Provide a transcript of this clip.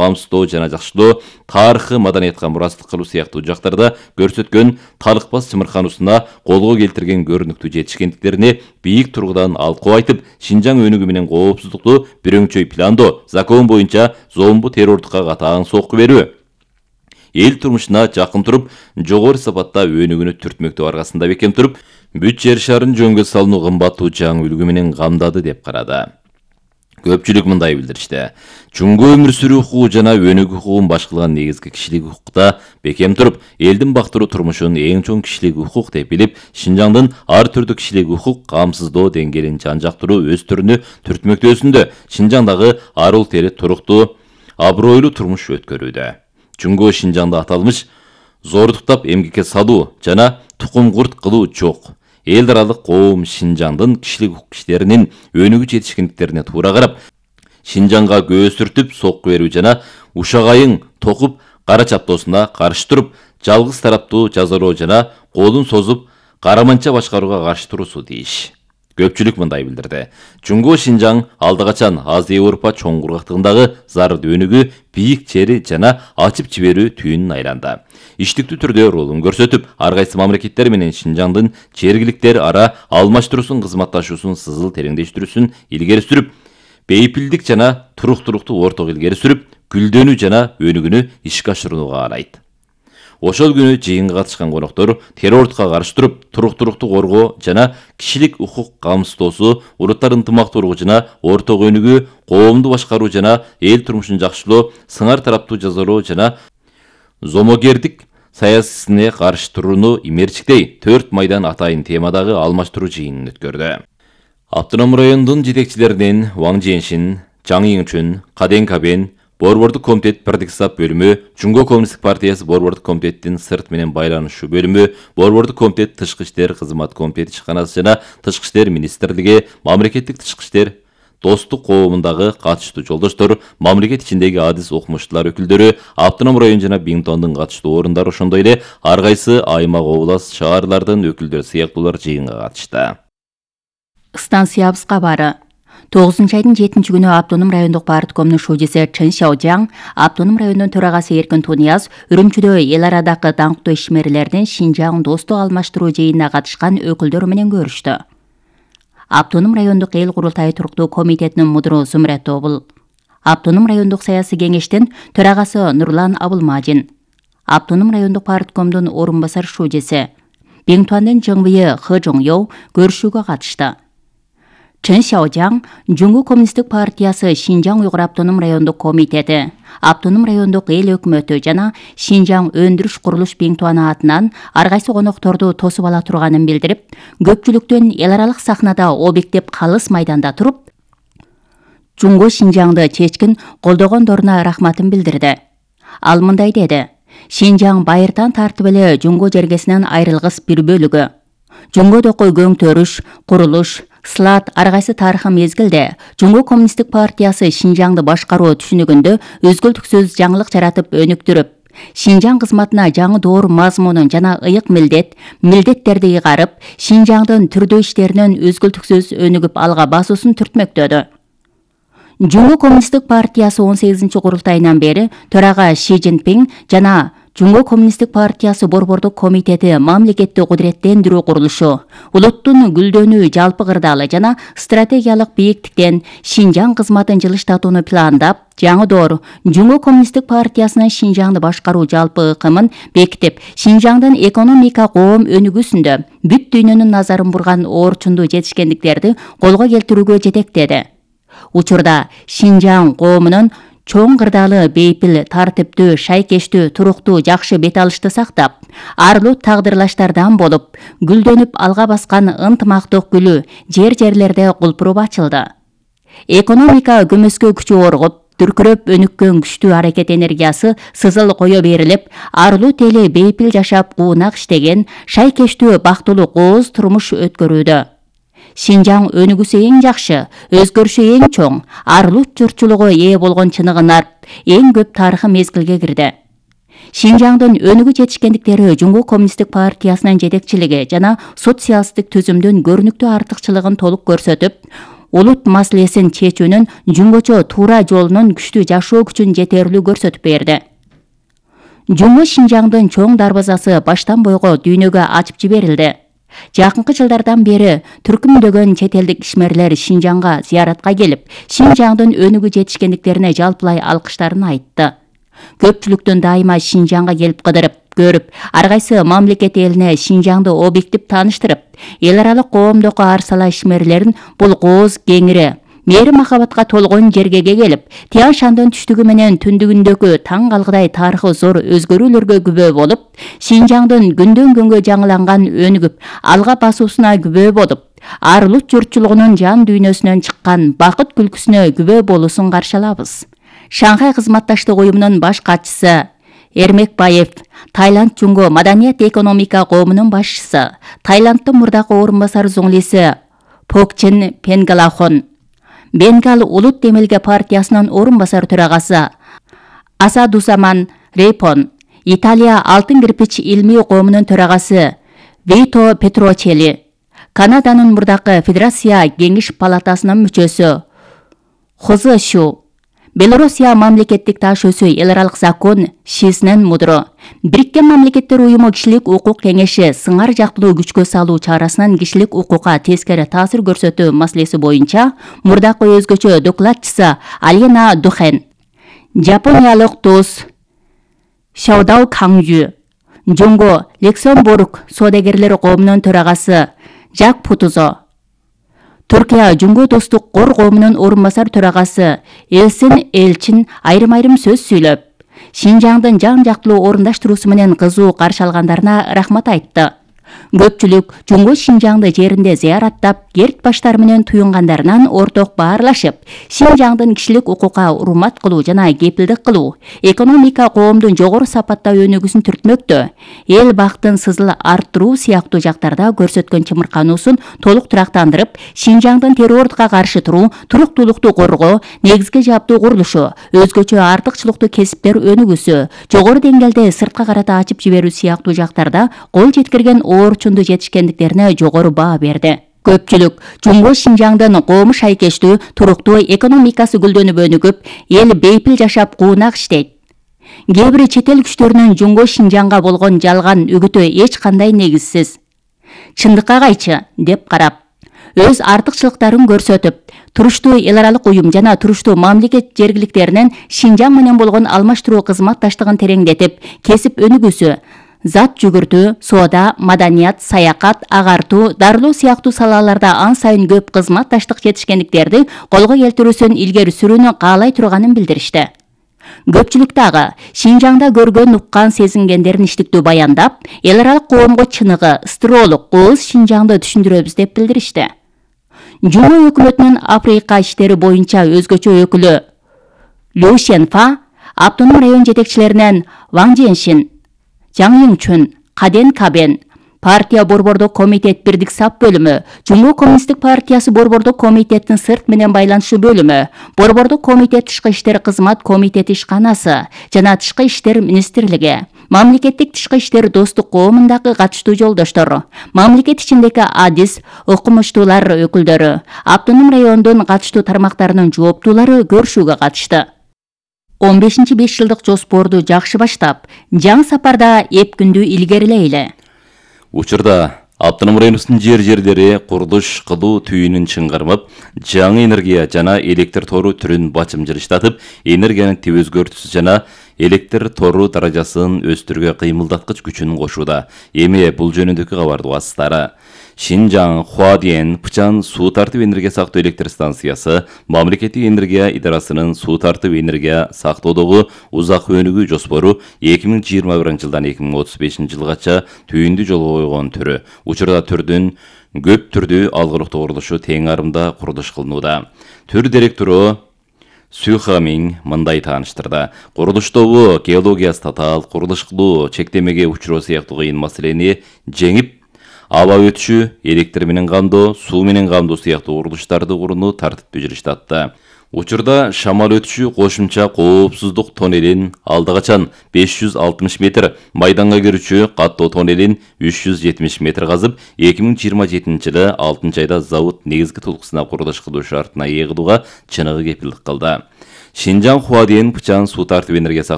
камсыздоо жана жакшылоо, тарыхы, маданиятка мурастык кылуу сыяктуу жактарда көрсөткөн талыкпас чымыркануусуна колго келтирген көрүнүктүү жетишкендиктерине бийик тургудан алкоо айтып, Шинжаң өнүгүү менен коопсуздукту бирөңчөй пландоо, закон боюнча зомбу террордукка катаан сокку берүү, эл турмушуна жакын туруп, жогору сапатта өнүгүүнү түртмөктөө аркасында бекем туруп, бүт жер шарын жөнгө салынуу кымбаттуу жаңы үлгү менен камдады деп карады. Көпчүлүк мындай билдиришти. Жунго өмүр сүрүү укугу жана өнүгүү укугун баш кылган негизги кишилик укукта бекем туруп, элдин бактыруу турмушун эң чоң кишилик укук деп билип, Шинжаңдын ар түрдүү кишилик укук камсыздоо деңгээлин жан-жактыруу өз түрүнү түртмөктөөсүндө Шинжаңдагы арыл тери туруктуу, абройлуу турмуш өткөрүүдө. Жунго Шинжаңда аталмыш зордуктап эмгекке салуу жана тукум курт кылуу жок. Эл аралык коом Шинжаңдын кишилик укук иштеринин өнүгүү жетишкендиктерине туура карап, Шинжаңга көз сүртүп сокку берүү жана ушак айың токуп кара чаптоосуна каршы туруп, жалгыз тараптуу жазалоо жана колун созуп караманча башкарууга каршы туруусу тийиш. Көпчүлүк мындай билдирди. Жунго Шинжаң алда качан Азия Европа чоң кургактыгындагы зарыл өнүгүү, бийик жери жана ачып жиберүү түйүнүн айланды. Иштиктүү түрдө ролун көрсөтүп, ар кайсы мамлекеттер менен Шинжаңдын жергиликтер ара алмаштыруусун, кызматташуусун сызыл тереңдештирүүсүн илгери сүрүп, бейпилдик жана туруктуулукту ортого илгери сүрүп, гүлдөнүү жана өнүгүүнү ишке ашырууга арайт. Ошол күнү жыйынга катышкан коноктор террордукка каршы туруп, туруктуулукту коргоо жана кишилик укук камсыздоосу, уруттар ынтымактуулугу жана ортого өнүгүү, коомду башкаруу жана эл турмушун жакшылоо, сыңар тараптуу жазалоо жана зомогердик саясатына каршы турууну имерчиктей 4 майдан атайын темадагы алмаштыруу жыйынын өткөрдү. Автоном райондун жетекчилеринен Ваң Женшин, Жаң Йыңчүн, Каден Кабен, Борбордук комитет бирдик сап бөлүмү, Жунго коммунисттик партиясы Борбордук комитеттин сырт менен байланышуу бөлүмү, Борбордук комитет тышкы иштер кызмат комитети ишканасы жана Тышкы иштер министрлиги, мамлекеттик тышкы иштер достук коомундагы катыштуу жолдоштор, мамлекет ичиндеги адис окумуштуулар өкүлдөрү, автоном район жана Бингтондун катыштуу орундары, ошондой эле ар кайсы аймак, област, шаарлардын өкүлдөрү сыяктуулар жыйынга катышты. Станциябыз кабары. 9 айдын 7 күнү автоном райондук парткомдун шужиси Чын Шаожаң, автоном райондун төрагасы Эркин Тунияз Үрүмчүдө эл арадагы даңктуу ишмерлердин Шинжаң достук алмаштыруу жыйынына катышкан өкүлдөр менен көрүштү. Автоном райондук эл курултайы туруктуу комитетинин мудуру Зумрат Тобул, автоном райондук саясий кеңештин төрагасы Нурлан Абылмажин, автоном райондук парткомдун орун басар шужиси Бингтондун Жыңбыйы Хы Жоңё көрүшүүгө катышты. Чын Шаожаң, Жунго коммунисттик партиясы Шинжаң Уйгур автоном райондук комитети, автоном райондук эл өкмөтү жана Шинжаң өндүрүш курулуш Бингтуаны атынан ар кайсы конокторду тосуп ала турганын билдирип, көпчүлүктүн эл аралык сахнада объектив калыс майданда туруп, Жунго Шинжаңды чечкин колдогондоруна рахматын билдирди. Ал мындай деди: Шинжаң байыртан тартып эле Жунго жергесинен айрылгыс бир бөлүгү. Жунгодокой көңтөрүш, курулуш, сылат ар кайсы тарыхый мезгилде Жунго коммунисттик партиясы Шинжаңды башкаруу түшүнүгүндө өзгөлтүксүз жаңылык жаратып өнүктүрүп, Шинжаң кызматына жаңы доор мазмунун жана ыйык милдеттерди ыйгарып, Шинжаңдын түрдүү иштеринин өзгөлтүксүз өнүгүп алга басуусун түртмөктөдү. Жунго коммунисттик партиясы 18 курултайынан бери төрага Ши Цзиньпин жана Жунго коммунисттик партиясы Борбордук комитети мамлекетти кудуреттендирүү курулушу, улуттун гүлдөнүү жалпы кырдаалы жана стратегиялык бийиктиктен Шинжаң кызматын жылыштатууну пландап, жаңы доор Жунго коммунисттик партиясынын Шинжаңды башкаруу жалпы ыкымын бекитип, Шинжаңдын экономика коом өнүгүүсүндө бүт дүйнөнүн назарын бурган орчундуу жетишкендиктерди колго келтирүүгө жетектеди. Учурда Шинжаң коомунун чоң кырдаалы, бейпил, тартиптүү, шайкештүү, туруктуу, жакшы бет алышты сактап, арлуу тагдырлаштардан болуп, гүлдөнүп алга баскан ынтымактык гүлү жерлерде кулпуруп ачылды. Экономика көмөскө күчү оргуп, дүркүрөп өнүккөн күчтүү аракет энергиясы сызыл кое берилип, арлуу тели бейпил жашап, уунак иштеген, шайкештүү, бактылуу кооз турмуш өткөрүүдө. Шинжаң өнүгүүсү эң жакшы, өзгөрүшү эң чоң, арлут журтчулугу ээ болгон чыныгын арт, эң көп тарыхый мезгилге кирди. Шинжаңдын өнүгүү жетишкендиктери Жунго коммунисттик партиясынын жетекчилиги жана социалисттик түзүмдүн көрүнүктүү артыкчылыгын толук көрсөтүп, улут маселесин чечүүнүн жумгочо туура жолунун күчтүү жашоо күчүн жетерлүү көрсөтүп берди. Жумго Шинжаңдын чоң дарбазасы баштан бойго дүйнөгө ачып жиберилди. Жакынкы жылдардан бери түркүмдөгөн чет элдик ишмерлер Шинжаңга зыяратка келип, Шинжаңдын өнүгүү жетишкендиктерине жалпылай алкыштарын айтты. Көпчүлүктүн дайыма Шинжаңга келип кыдырып, көрүп, ар кайсы мамлекет элине Шинжаңды объектив тааныштырып, эл аралык коомдогу арсала ишмерлерин бул кооз кеңири, мээри махабатка толгон жергеге келип, Тянь Шандын түштүгү менен түндүгүндөгү таң калгыдай тарыхы зор өзгөрүүлөргө күбө болуп, Шинжаңдын күндөн күнгө жаңыланган өнүгүп, алга басуусуна күбө болуп, ар улут журтчулугунун жан дүйнөсүнөн чыккан бакыт күлкүсүнө күбө болуусун каршы алабыз. Шанхай кызматташтык уюмунун баш катчысы Эрмекбаев, Таиланд Жумго маданият экономика коомунун башчысы, Таиланддын мурдакы орун басар зуңлиси Покчен Пенгалахон, Бенгал улут демилге партиясынын орун басар төрагасы Асадузаман Рейпон, Италия алтын кирпич илмий коомунун төрагасы Вито Петрочели, Канаданын мурдакы Федерация кеңеш палатасынын мүчөсү Хозы Шу, Белоруссия мамлекеттик ташөөсү эл аралык закон Шиснен Мудро, Бириккен мамлекеттер уюму кишилик укук кеңеши сыңар жактылуу күчкө салуу чарасынан кишилик укукка тескери таасир көрсөтүү маселеси боюнча мурдакы өзгөчө докладчысы Алена Духен, Жапониялык дос Шаудау Каңжу, Жонго Люксембург соодагерлер коомунун төрагасы Жак Путузо, Түркия Жумго достук кор коомунун орун басар төрагасы Элсин Элчин айрым-айрым сөз сүйлөп, Шинжаңдын жан жактылуу орундаштыруусу менен кызуу каршы алгандарына рахмат айтты. Көпчүлүк Жумго Шинжаңды жеринде зыяраттап, керт баштары менен туюнгандарынан орток баарлашып, Шинжаңдын кишилик укукка урмат кылуу жана кепилдик кылуу, экономика коомдун жогору сапатта өнүгүүсүн түртмөктө, эл бактын сызыл арттыруу сыяктуу жактарда көрсөткөн чымыркануусун толук турактандырып, Шинжаңдын террордукка каршы туруу, туруктуулукту коргоо, негизги жаптуу курулушу, өзгөчө артыкчылыктуу кесиптер өнүгүүсү, жогору деңгээлде сыртка карата ачып жиберүү сыяктуу жактарда кол жеткирген орчунду жетишкендиктерине жогору баа берди. Көпчүлүк Жумго Шинжаңдын коому шайкештүү, туруктуу экономикасы гүлдөнүп өнүгүп, эл бейпил жашап куунак иштейт. Кээ бир чет эл күчтөрүнүн Жумго Шинжаңга болгон жалган үгүтү эч кандай негизсиз. Чындыкка кайчы деп карап, өз артыкчылыктарын көрсөтүп, туруштуу эл аралык уюм жана туруштуу мамлекет жергиликтеринен Шинжаң менен болгон алмаштыруу кызматташтыгын тереңдетип, кесип өнүгүүсү, зат жүгүртүү, соода, маданият, саякат, агартуу, дарылоо сыяктуу салаларда ан сайын көп кызматташтык жетишкендиктерди колго келтирүүсүн илгери сүрүүнү каалай турганын билдиришти. Көпчүлүк дагы Шинжаңда көргөн, уккан, сезингендерин иштиктүү баяндап, эл аралык коомго чыныгы, ыстыроолук, кооз Шинжаңды түшүндүрөбүз деп билдиришти. Жумго өкмөтүнүн Африка иштери боюнча өзгөчө өкүлү Лю Шенфа автоном район жетекчилеринен Ваң Женшин, Жаң Юңчун, Каден Кабен, партия борбордук комитет бирдик сап бөлүмү, Жумго коммунисттик партиясы борбордук комитеттин сырт менен байланышы бөлүмү, борбордук комитет тышкы иштер кызмат комитети ишканасы жана тышкы иштер министрлиги, мамлекеттик тышкы иштер достук коомундагы катыштуу жолдоштор, мамлекет ичиндеги адис, окумуштуулар өкүлдөрү, автоном райондун катыштуу тармактарынын жооптуулары көрүшүүгө катышты. 15-5 жылдык жоспорду жакшы баштап, жаңы сапарда эп күндү илгерилейли. Учурда автоном районубуздун жерлери курулуш кылуу түйүнүн чыңгармап, жаңы энергия жана электр тору түрүн бачымжырыштатып, энергиянын тип өзгөртүүсү жана электр тору даражасын өстүрүүгө кыймылдаткыч күчүн кошууда. Эми бул жөнүндөгү кабардын басыстары. Шинжаң, Хуадиен, Пычан суу тартып энергия сактоо электр станциясы мамлекеттик энергия идарасынын суу тартып энергия сактоодогу узак өнүгүү жоспору 2021 жылдан 2035 жылгача түйүндү жолго койгон түрү. Учурда түрдүн көп түрдүү алгылыктуу курулушу тең арымда курулуш кылынууда. Түр директору Сюхамин мындай тааныштырды. Курулуш тобу геологиясы татаал, курулуш кылуу, чектемеге учуроо сыяктуу кыйын маселени жеңип, аба өтүшү, электр менен камдоо, суу менен камдоо сыяктуу курулуштарды курууну тартиптүү жүрүштатты. Учурда шамал өтүшү кошумча коопсуздук тоннелин алды качан 560 метр, майданга кирүүчү каттоо тоннелин 370 метр казып, 2027-жылы 6-айда завод негизги тулкусуна курулуш кылуу шартына ээ кылууга чыныгы кепилдик кылды. Шинжаң Хуадиен Пычан суу тартып энергия